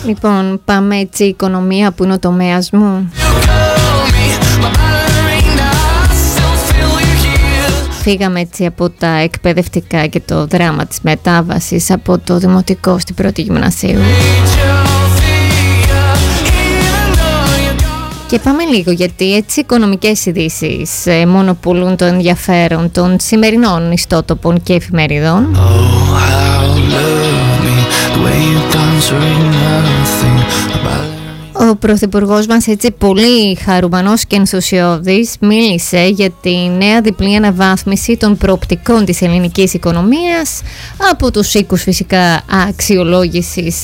Λοιπόν, πάμε έτσι οικονομία που είναι ο τομέας μου. Φύγαμε έτσι από τα εκπαιδευτικά και το δράμα της μετάβασης από το δημοτικό στην πρώτη γυμνασίου. Και πάμε λίγο, γιατί έτσι οικονομικές ειδήσεις μόνο πουλούν το ενδιαφέρον των σημερινών ιστότοπων και εφημερίδων. Ο Πρωθυπουργός μας, έτσι πολύ χαρούμενος και ενθουσιώδης, μίλησε για τη νέα διπλή αναβάθμιση των προοπτικών της ελληνικής οικονομίας από τους οίκους φυσικά αξιολόγησης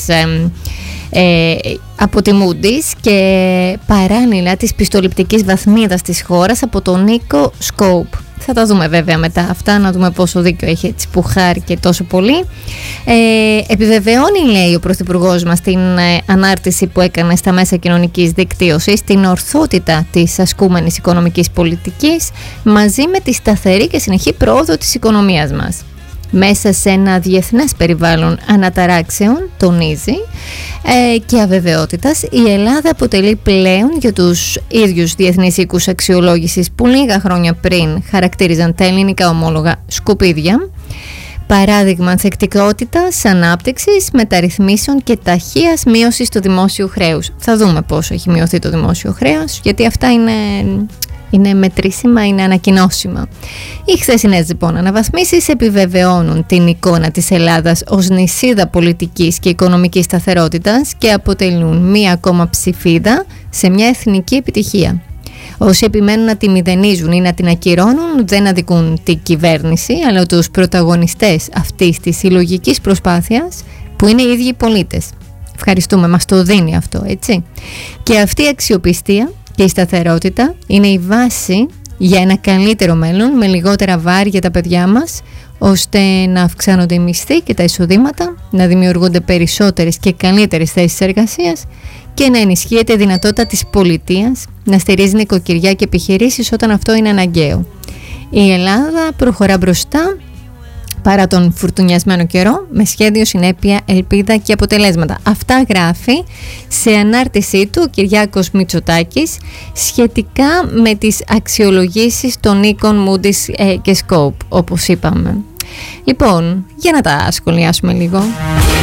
από τη Moody's και παράλληλα της πιστοληπτικής βαθμίδας της χώρας από τον οίκο Scope. Θα τα δούμε βέβαια μετά αυτά, να δούμε πόσο δίκιο έχει έτσι που χάρηκε τόσο πολύ. Επιβεβαιώνει, λέει ο Πρωθυπουργός μας, την ανάρτηση που έκανε στα μέσα κοινωνικής δικτύωσης, την ορθότητα της ασκούμενης οικονομικής πολιτικής μαζί με τη σταθερή και συνεχή πρόοδο της οικονομίας μας. Μέσα σε ένα διεθνές περιβάλλον αναταράξεων, τονίζει, και αβεβαιότητας, η Ελλάδα αποτελεί πλέον για τους ίδιους διεθνείς οίκους αξιολόγησης που λίγα χρόνια πριν χαρακτήριζαν τα ελληνικά ομόλογα σκουπίδια, παράδειγμα ανθεκτικότητας, ανάπτυξης, μεταρρυθμίσεων και ταχείας μείωσης του δημόσιου χρέους. Θα δούμε πόσο έχει μειωθεί το δημόσιο χρέος, γιατί αυτά είναι μετρήσιμα, είναι ανακοινώσιμα. Οι χθεσινές λοιπόν αναβαθμίσεις επιβεβαιώνουν την εικόνα της Ελλάδας ως νησίδα πολιτικής και οικονομικής σταθερότητας και αποτελούν μία ακόμα ψηφίδα σε μια εθνική επιτυχία. Όσοι επιμένουν να τη μηδενίζουν ή να την ακυρώνουν δεν αδικούν την κυβέρνηση, αλλά τους πρωταγωνιστές αυτής της συλλογικής προσπάθειας που είναι οι ίδιοι οι πολίτες. Ευχαριστούμε, μας το δίνει αυτό, έτσι. Και αυτή η αξιοπιστία και η σταθερότητα είναι η βάση για ένα καλύτερο μέλλον με λιγότερα βάρη για τα παιδιά μας, ώστε να αυξάνονται οι μισθοί και τα εισοδήματα, να δημιουργούνται περισσότερες και καλύτερες θέσεις εργασίας και να ενισχύεται η δυνατότητα της πολιτείας να στηρίζει νοικοκυριά και επιχειρήσεις όταν αυτό είναι αναγκαίο. Η Ελλάδα προχωρά μπροστά παρά τον φουρτουνιασμένο καιρό, με σχέδιο, συνέπεια, ελπίδα και αποτελέσματα. Αυτά γράφει σε ανάρτησή του ο Κυριάκος Μητσοτάκης σχετικά με τις αξιολογήσεις των οίκων Moody's και Scope, όπως είπαμε. Λοιπόν, για να τα σχολιάσουμε λίγο.